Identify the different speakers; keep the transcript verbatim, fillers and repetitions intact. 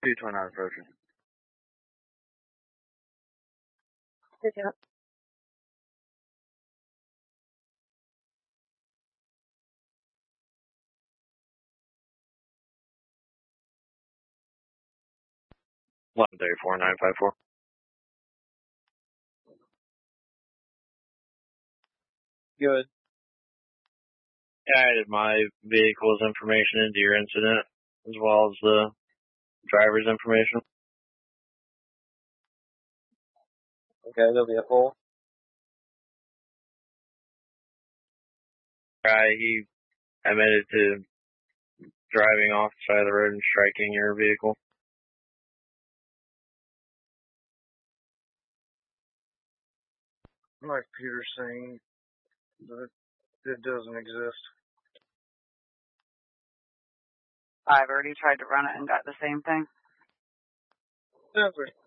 Speaker 1: two twenty-nine approaching.
Speaker 2: Pick up.
Speaker 1: eleven thirty-four, nine five four. Good. I added my vehicle's information into your incident, as well as the driver's information. Okay, there'll be a poll. Guy, he admitted to driving off the side of the road and striking your vehicle.
Speaker 3: Like Peter's saying, that it doesn't exist.
Speaker 2: I've already tried to run it and got the same thing.
Speaker 3: Never.